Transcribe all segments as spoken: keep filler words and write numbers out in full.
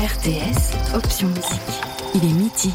R T S, option musique. Il est midi.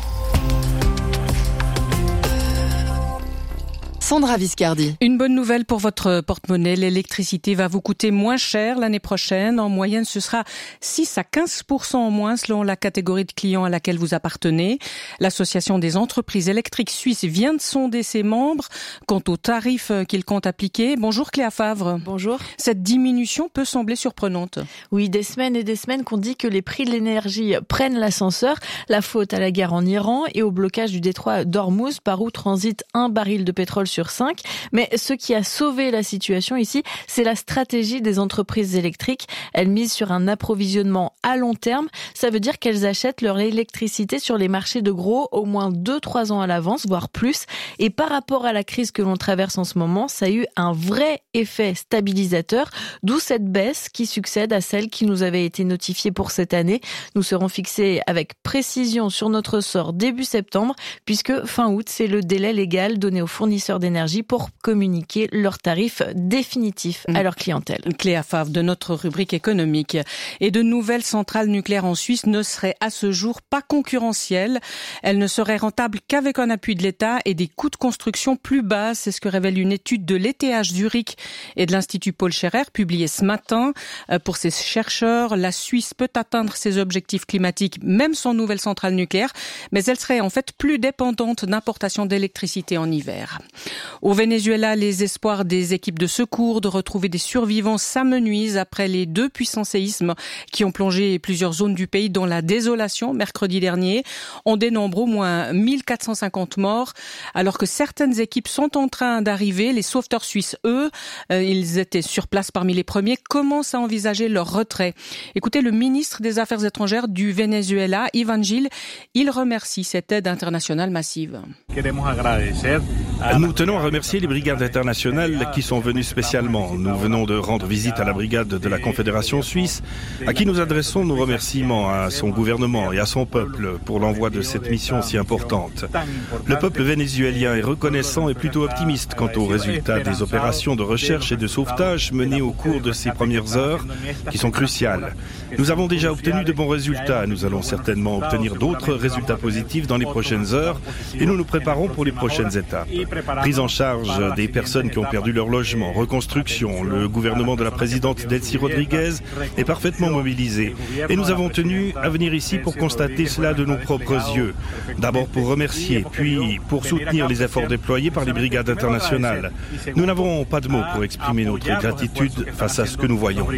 Sandra Viscardi. Une bonne nouvelle pour votre porte-monnaie. L'électricité va vous coûter moins cher l'année prochaine. En moyenne, ce sera six à quinze pour cent en moins selon la catégorie de clients à laquelle vous appartenez. L'Association des entreprises électriques suisses vient de sonder ses membres quant aux tarifs qu'ils comptent appliquer. Bonjour Cléa Favre. Bonjour. Cette diminution peut sembler surprenante. Oui, des semaines et des semaines qu'on dit que les prix de l'énergie prennent l'ascenseur. La faute à la guerre en Iran et au blocage du détroit d'Ormuz par où transite un baril de pétrole sur cinq. Mais ce qui a sauvé la situation ici, c'est la stratégie des entreprises électriques. Elles misent sur un approvisionnement à long terme. Ça veut dire qu'elles achètent leur électricité sur les marchés de gros au moins deux à trois ans à l'avance, voire plus. Et par rapport à la crise que l'on traverse en ce moment, ça a eu un vrai effet stabilisateur, d'où cette baisse qui succède à celle qui nous avait été notifiée pour cette année. Nous serons fixés avec précision sur notre sort début septembre, puisque fin août, c'est le délai légal donné aux fournisseurs d'énergie pour communiquer leurs tarifs définitifs à leur clientèle. Cléa Favre de notre rubrique économique. Et de nouvelles centrales nucléaires en Suisse ne seraient à ce jour pas concurrentielles. Elles ne seraient rentables qu'avec un appui de l'État et des coûts de construction plus bas. C'est ce que révèle une étude de l'E T H Zurich et de l'Institut Paul Scherrer publiée ce matin. Pour ces chercheurs, la Suisse peut atteindre ses objectifs climatiques même sans nouvelle centrale nucléaire, mais elle serait en fait plus dépendante d'importation d'électricité en hiver. Au Venezuela, les espoirs des équipes de secours de retrouver des survivants s'amenuisent après les deux puissants séismes qui ont plongé plusieurs zones du pays dans la désolation mercredi dernier. On dénombre au moins mille quatre cent cinquante morts, alors que certaines équipes sont en train d'arriver. Les sauveteurs suisses, eux, euh, ils étaient sur place parmi les premiers, commencent à envisager leur retrait. Écoutez, le ministre des Affaires étrangères du Venezuela, Iván Gil, il remercie cette aide internationale massive. Nous tenons à remercier les brigades internationales qui sont venues spécialement. Nous venons de rendre visite à la brigade de la Confédération suisse, à qui nous adressons nos remerciements à son gouvernement et à son peuple pour l'envoi de cette mission si importante. Le peuple vénézuélien est reconnaissant et plutôt optimiste quant aux résultats des opérations de recherche et de sauvetage menées au cours de ces premières heures, qui sont cruciales. Nous avons déjà obtenu de bons résultats. Nous allons certainement obtenir d'autres résultats positifs dans les prochaines heures et nous nous préparons pour les prochaines étapes. Prise en charge des personnes qui ont perdu leur logement, reconstruction. Le gouvernement de la présidente Delcy Rodriguez est parfaitement mobilisé. Et nous avons tenu à venir ici pour constater cela de nos propres yeux. D'abord pour remercier, puis pour soutenir les efforts déployés par les brigades internationales. Nous n'avons pas de mots pour exprimer notre gratitude face à ce que nous voyons.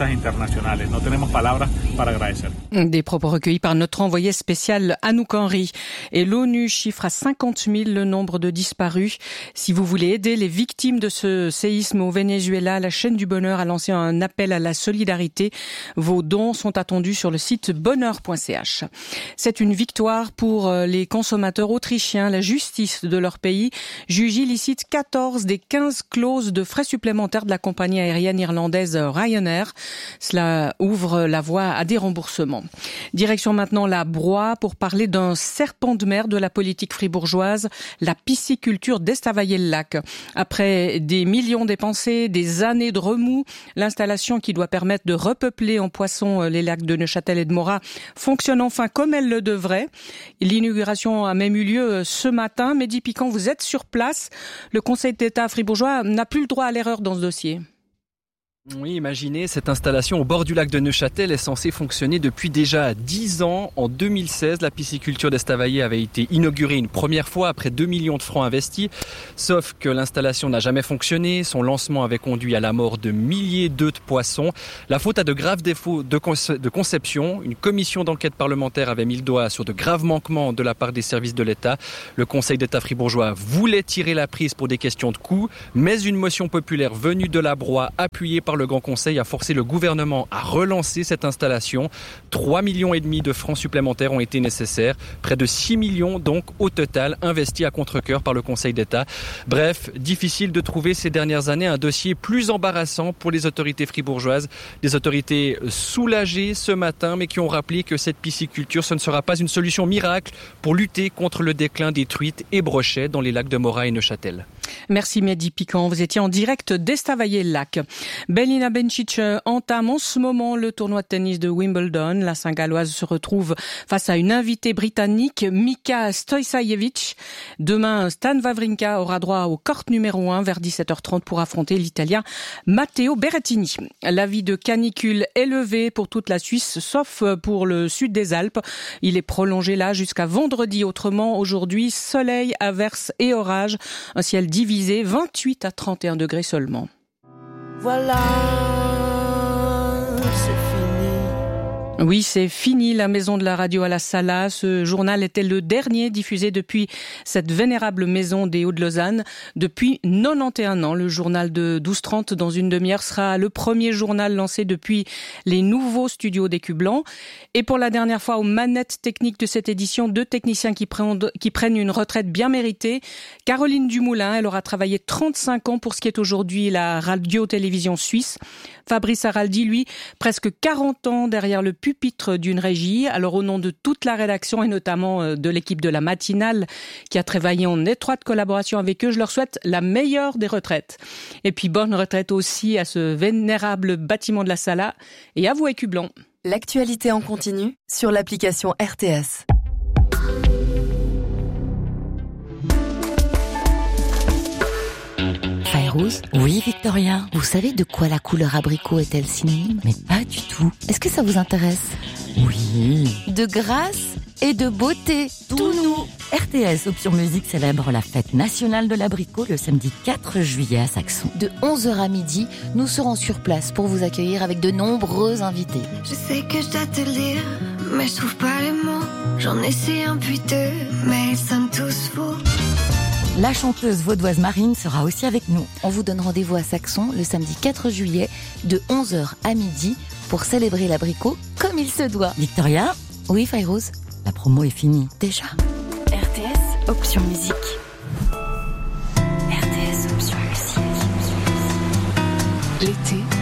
Des propos recueillis par notre envoyé spécial Anouk Henry. Et l'ONU chiffre à cinquante mille le nombre de disparus. Si vous voulez aider les victimes de ce séisme au Venezuela, la chaîne du bonheur a lancé un appel à la solidarité. Vos dons sont attendus sur le site bonheur point c h. C'est une victoire pour les consommateurs autrichiens. La justice de leur pays juge illicite quatorze des quinze clauses de frais supplémentaires de la compagnie aérienne irlandaise Ryanair. Cela ouvre la voie à des remboursements. Direction maintenant la Broye pour parler d'un serpent de mer de la politique fribourgeoise, la pisciculture d'Estavayer-le-Lac. Après des millions dépensés, des années de remous, l'installation qui doit permettre de repeupler en poissons les lacs de Neuchâtel et de Morat fonctionne enfin comme elle le devrait. L'inauguration a même eu lieu ce matin. Mehdi Piquant, vous êtes sur place. Le Conseil d'État fribourgeois n'a plus le droit à l'erreur dans ce dossier. Oui, imaginez, cette installation au bord du lac de Neuchâtel est censée fonctionner depuis déjà dix ans. En deux mille seize, la pisciculture d'Estavayer avait été inaugurée une première fois après deux millions de francs investis. Sauf que l'installation n'a jamais fonctionné. Son lancement avait conduit à la mort de milliers d'œufs de poissons. La faute à de graves défauts de, conce- de conception. Une commission d'enquête parlementaire avait mis le doigt sur de graves manquements de la part des services de l'État. Le Conseil d'État fribourgeois voulait tirer la prise pour des questions de coûts, mais une motion populaire venue de la Broye, appuyée par le Grand Conseil, a forcé le gouvernement à relancer cette installation. trois millions et demi de francs supplémentaires ont été nécessaires. Près de six millions donc au total investis à contre-cœur par le Conseil d'État. Bref, difficile de trouver ces dernières années un dossier plus embarrassant pour les autorités fribourgeoises. Des autorités soulagées ce matin, mais qui ont rappelé que cette pisciculture, ce ne sera pas une solution miracle pour lutter contre le déclin des truites et brochets dans les lacs de Morat et Neuchâtel. Merci Mehdi Piquant, vous étiez en direct d'Estavayer-le-Lac. Belinda Bencic entame en ce moment le tournoi de tennis de Wimbledon. La Saint-Galloise se retrouve face à une invitée britannique, Mika Stojsajevic. Demain, Stan Wawrinka aura droit au court numéro un vers dix-sept heures trente pour affronter l'Italien Matteo Berrettini. L'avis de canicule est levé pour toute la Suisse, sauf pour le sud des Alpes. Il est prolongé là jusqu'à vendredi. Autrement, aujourd'hui, soleil, averses et orages. Un ciel divisé, vingt-huit à trente et un degrés seulement. Voilà, c'est fini. Oui, c'est fini la maison de la radio à la Sala. Ce journal était le dernier diffusé depuis cette vénérable maison des Hauts-de-Lausanne. Depuis quatre-vingt-onze ans, le journal de douze heures trente dans une demi-heure sera le premier journal lancé depuis les nouveaux studios d'Écu Blanc. Et pour la dernière fois aux manettes techniques de cette édition, deux techniciens qui prennent, qui prennent une retraite bien méritée. Caroline Dumoulin, elle aura travaillé trente-cinq ans pour ce qui est aujourd'hui la radio-télévision suisse. Fabrice Araldi, lui, presque quarante ans derrière le pupitre d'une régie. Alors au nom de toute la rédaction et notamment de l'équipe de la matinale qui a travaillé en étroite collaboration avec eux, je leur souhaite la meilleure des retraites. Et puis bonne retraite aussi à ce vénérable bâtiment de la Sala et à vous Écu Blanc. L'actualité en continu sur l'application R T S. Fayrouz ? Oui, Victoria. Vous savez de quoi la couleur abricot est-elle synonyme ? Mais pas du tout. Est-ce que ça vous intéresse ? Oui. De grâce et de beauté. Tout nous. R T S Option Musique célèbre la fête nationale de l'abricot le samedi quatre juillet à Saxon. De onze heures à midi, nous serons sur place pour vous accueillir avec de nombreux invités. Je sais que je dois te le dire, mais je trouve pas les mots. J'en essaie un puis deux, mais ils sonnent tous faux. La chanteuse vaudoise Marine sera aussi avec nous. On vous donne rendez-vous à Saxon le samedi quatre juillet de onze heures à midi pour célébrer l'abricot comme il se doit. Victoria ? Oui, Fayrouz ? La promo est finie. Déjà ? R T S Option Musique. R T S Option Musique. L'été